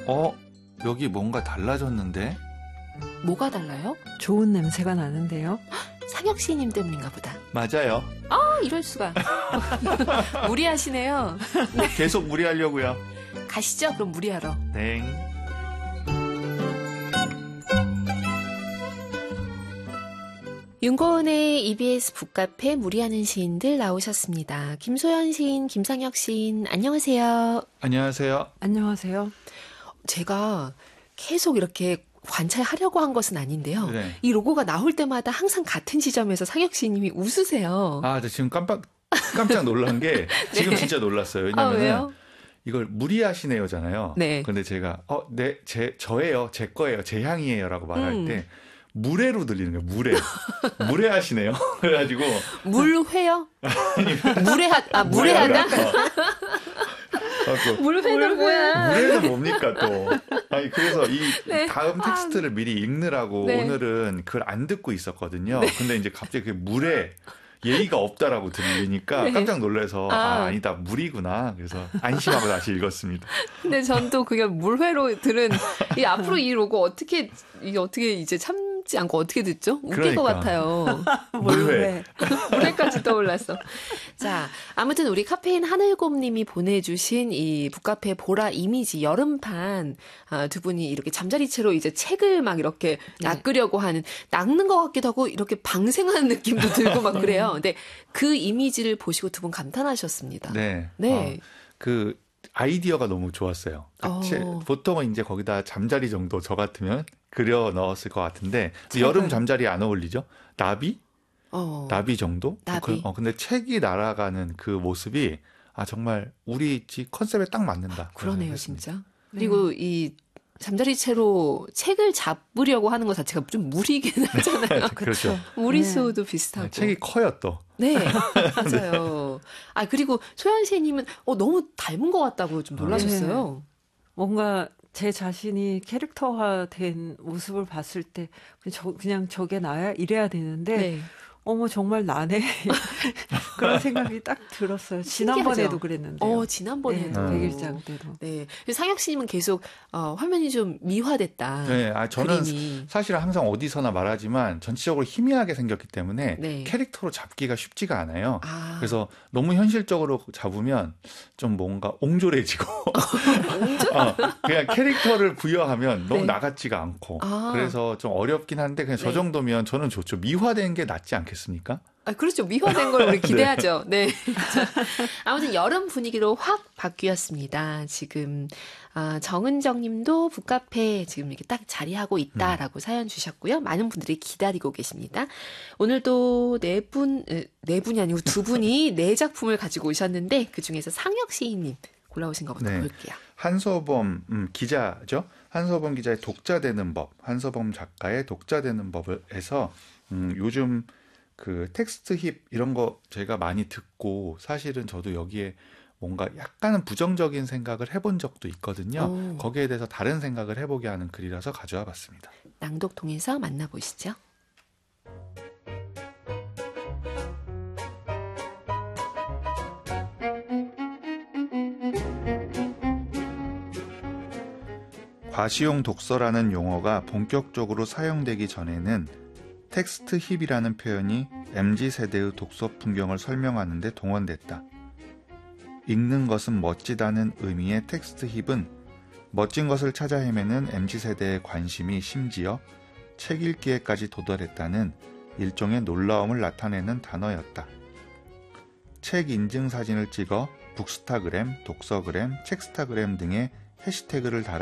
여기 뭔가 달라졌는데? 뭐가 달라요? 좋은 냄새가 나는데요. 상혁 시인님 때문인가 보다. 맞아요. 이럴 수가. 무리하시네요. 계속 무리하려고요. 가시죠. 그럼 무리하러. 네. 윤고은의 EBS 북카페 무리하는 시인들 나오셨습니다. 김소연 시인, 김상혁 시인, 안녕하세요. 안녕하세요. 안녕하세요. 제가 계속 이렇게 관찰하려고 한 것은 아닌데요. 네. 이 로고가 나올 때마다 항상 같은 지점에서 상혁 시인님이 웃으세요. 저 지금 깜짝 놀란 게 지금 네. 진짜 놀랐어요. 왜냐면은 왜요? 이걸 무리하시네요잖아요. 네. 근데 제가 저예요, 제 거예요, 제 향이에요라고 말할 때 무례로 들리는 거예요. 무례하시네요. 그래가지고 물회요? 무례하다? 물회는 뭐야? 무례는 뭡니까 또? 그래서 이 네. 다음 텍스트를 미리 읽느라고 네. 오늘은 그걸 안 듣고 있었거든요. 근데 이제 갑자기 그 무례 예의가 없다라고 들리니까 네. 깜짝 놀라서 아니다, 물이구나. 그래서 안심하고 다시 읽었습니다. 근데 전 또 그게 물회로 들은 앞으로 이 로고 어떻게 이제 참지 않고 어떻게 듣죠? 웃길 것 같아요. 물회. 물회까지 떠올랐어. 자, 아무튼 우리 카페인 하늘곰님이 보내주신 이 북카페 보라 이미지 여름판 두 분이 이렇게 잠자리채로 이제 책을 막 이렇게 낚으려고 하는 낚는 것 같기도 하고 이렇게 방생하는 느낌도 들고 막 그래요. 근데 그 이미지를 보시고 두 분 감탄하셨습니다. 네. 네. 그 아이디어가 너무 좋았어요. 보통은 이제 거기다 잠자리 정도 저 같으면 그려 넣었을 것 같은데 여름 잠자리 안 어울리죠? 나비? 나비 정도? 나비. 근데 책이 날아가는 그 모습이 정말 우리 집 컨셉에 딱 맞는다. 그러네요, 진짜. 그리고 이 잠자리채로 책을 잡으려고 하는 것 자체가 좀 무리긴 하잖아요. 그렇죠. 무리수도 비슷하고. 책이 커요, 또. 네, 맞아요. 그리고 소연 씨님은 너무 닮은 것 같다고 좀 놀라셨어요. 네. 뭔가 제 자신이 캐릭터화된 모습을 봤을 때 그냥 저게 나야 이래야 되는데 네. 어머 정말 나네 그런 생각이 딱 들었어요. 지난번에도 그랬는데요. 지난번에도. 네, 100일장 때도. 네. 상혁 씨님은 계속 화면이 좀 미화됐다. 네, 저는 그림이. 사실 항상 어디서나 말하지만 전체적으로 희미하게 생겼기 때문에 네. 캐릭터로 잡기가 쉽지가 않아요. 그래서 너무 현실적으로 잡으면 좀 뭔가 옹졸해지고 그냥 캐릭터를 부여하면 너무 네. 나같지가 않고 그래서 좀 어렵긴 한데 그냥 저 정도면 저는 좋죠. 미화된 게 낫지 않겠습니까? 그렇죠. 미화된 걸 우리 기대하죠. 네. 아무튼 여름 분위기로 확 바뀌었습니다. 지금 정은정 님도 북카페 지금 이렇게 딱 자리하고 있다라고 사연 주셨고요. 많은 분들이 기다리고 계십니다. 오늘도 네 분이 아니고 두 분이 네 작품을 가지고 오셨는데 그중에서 상혁 시인님 골라오신 것부터 볼게요. 한서범 기자죠. 한서범 기자의 독자 되는 법, 한서범 작가의 독자 되는 법에서 요즘 그 텍스트 힙 이런 거 제가 많이 듣고 사실은 저도 여기에 뭔가 약간은 부정적인 생각을 해본 적도 있거든요. 거기에 대해서 다른 생각을 해보게 하는 글이라서 가져와 봤습니다. 낭독 통해서 만나보시죠. 과시용 독서라는 용어가 본격적으로 사용되기 전에는 텍스트 힙이라는 표현이 MZ세대의 독서 풍경을 설명하는 데 동원됐다. 읽는 것은 멋지다는 의미의 텍스트 힙은 멋진 것을 찾아 헤매는 MZ세대의 관심이 심지어 책 읽기에까지 도달했다는 일종의 놀라움을 나타내는 단어였다. 책 인증 사진을 찍어 북스타그램, 독서그램, 책스타그램 등의 해시태그를 달아